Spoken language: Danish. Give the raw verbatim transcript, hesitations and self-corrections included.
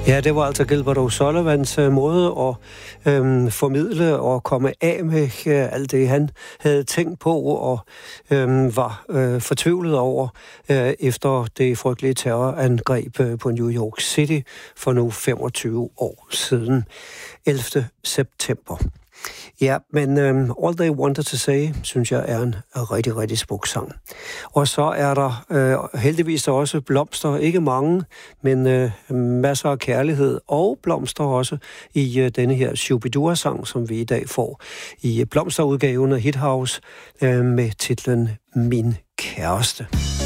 Ja, det var altså Gilbert O'Sullivans øh, måde at øh, formidle og komme af med øh, alt det, han havde tænkt på og øh, var øh, fortvivlet over øh, efter det frygtelige terrorangreb øh, på New York City for nu femogtyve år siden, ellevte september. Ja, men um, All They Wanted to Say, synes jeg, er en rigtig, rigtig smuk sang. Og så er der uh, heldigvis også blomster, ikke mange, men uh, masser af kærlighed og blomster også i uh, denne her Shubidua-sang, som vi i dag får i uh, blomsterudgaven af Hit House uh, med titlen Min Kæreste.